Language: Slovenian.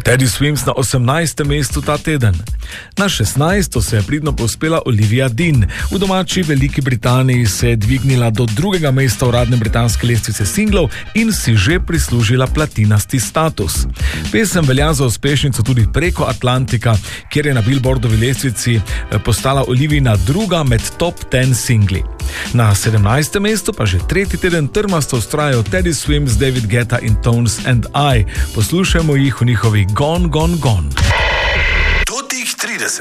Teddy Swims na 18. mestu ta teden. Na 16. se je pridno povzpela Olivia Dean. V domači Veliki Britaniji se je dvignila do 2. mesta uradne britanske lestvice singlov in si že prislužila platinasti status. Pesem velja za uspešnico tudi preko Atlantika, kjer je na Billboardovi lestvici postala Olivina druga med top 10 singli. Na 17. mestu pa že 3. teden trmasto vztrajajo Teddy Swims, David Guetta in Tones and I. Poslušajmo jih v njihovi Gone, Gone, Gone.